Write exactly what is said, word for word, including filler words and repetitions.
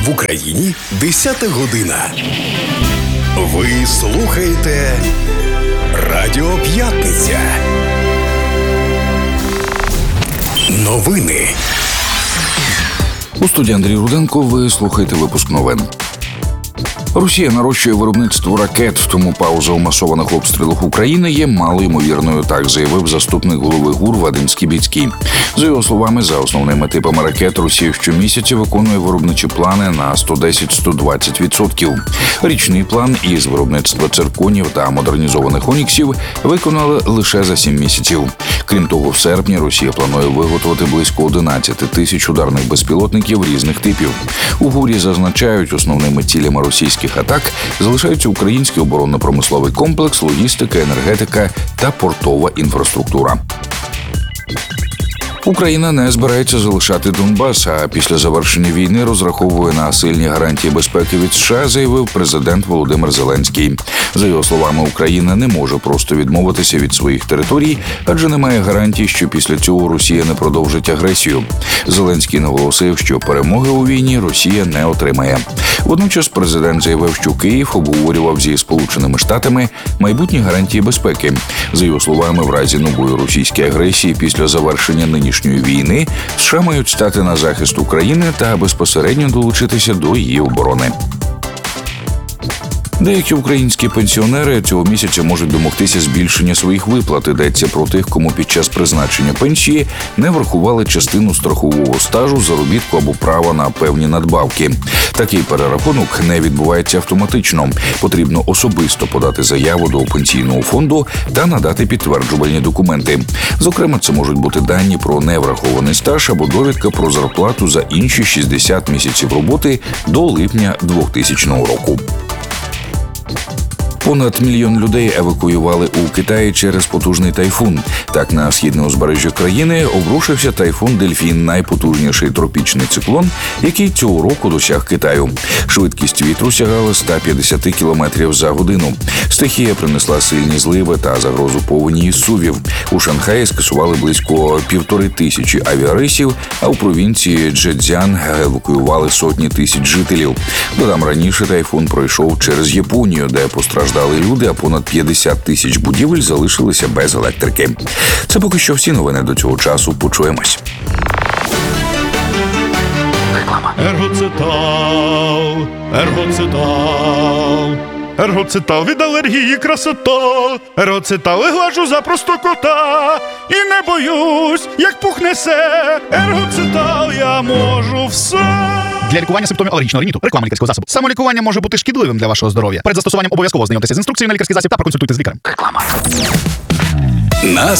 В Україні десята година. Ви слухаєте Радіо П'ятниця. Новини. У студії Андрій Руденко. Ви слухаєте випуск новин. Росія нарощує виробництво ракет, тому пауза у масованих обстрілах України є малоймовірною, так заявив заступник голови ГУР Вадим Скібіцький. За його словами, за основними типами ракет Росія щомісяця виконує виробничі плани на сто десять - сто двадцять відсотків. Річний план із виробництва цирконів та модернізованих оніксів виконали лише за сім місяців. Крім того, в серпні Росія планує виготовити близько одинадцять тисяч ударних безпілотників різних типів. У ГУРі зазначають, основними цілями російських атак залишаються український оборонно-промисловий комплекс, логістика, енергетика та портова інфраструктура. Україна не збирається залишати Донбас, а після завершення війни розраховує на сильні гарантії безпеки від США, заявив президент Володимир Зеленський. За його словами, Україна не може просто відмовитися від своїх територій, адже немає гарантій, що після цього Росія не продовжить агресію. Зеленський наголосив, що перемоги у війні Росія не отримає. Водночас президент заявив, що Київ обговорював зі Сполученими Штатами майбутні гарантії безпеки. За його словами, в разі нової російської агресії після завершення нинішньої війни США мають стати на захист України та безпосередньо долучитися до її оборони. Деякі українські пенсіонери цього місяця можуть домогтися збільшення своїх виплат. Йдеться про тих, кому під час призначення пенсії не врахували частину страхового стажу, заробітку або права на певні надбавки. Такий перерахунок не відбувається автоматично. Потрібно особисто подати заяву до пенсійного фонду та надати підтверджувальні документи. Зокрема, це можуть бути дані про неврахований стаж або довідка про зарплату за інші шістдесят місяців роботи до липня двохтисячного року. Понад мільйон людей евакуювали у Китаї через потужний тайфун. Так, на східне узбережжя країни обрушився тайфун «Дельфін» – найпотужніший тропічний циклон, який цього року досяг Китаю. Швидкість вітру сягала сто п'ятдесят кілометрів за годину. Стихія принесла сильні зливи та загрозу повені із сувів. У Шанхаї скасували близько півтори тисячі авіарейсів, а у провінції Чжецзян евакуювали сотні тисяч жителів. Додам, раніше тайфун пройшов через Японію, де постраждали люди, а понад п'ятдесят тисяч будівель залишилися без електрики. Це поки що всі новини до цього часу. Почуємось. Реклама. Ергоцитал, ергоцитал, ергоцитал від алергії красота, ергоцитал глажу за простокота і не боюсь, як пухне се, ергоцитал я можу все. Для лікування симптомів алергічного риніту. Реклама лікарського засобу. Самолікування може бути шкідливим для вашого здоров'я. Перед застосуванням обов'язково знайомтеся з інструкцією на лікарський засіб та проконсультуйте з лікарем. Реклама. На